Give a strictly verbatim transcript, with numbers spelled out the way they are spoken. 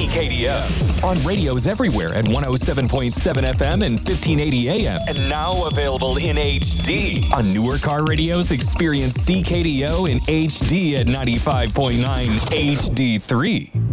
C K D O. On radios everywhere at one oh seven point seven F M and fifteen eighty A M. And now available in H D. On newer car radios, experience C K D O in H D at ninety-five point nine H D three.